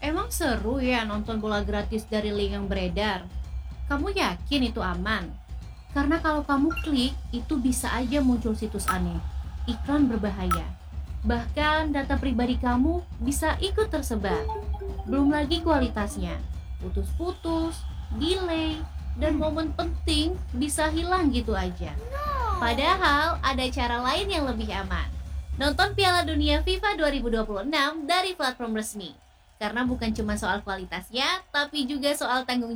Emang seru ya nonton bola gratis dari link yang beredar? Kamu yakin itu aman? Karena kalau kamu klik, itu bisa aja muncul situs aneh, iklan berbahaya. Bahkan data pribadi kamu bisa ikut tersebar. Belum lagi kualitasnya, putus-putus, delay, dan momen penting bisa hilang gitu aja. Padahal ada cara lain yang lebih aman. Nonton Piala Dunia FIFA 2026 dari platform resmi. Karena bukan cuma soal kualitasnya, tapi juga soal tanggung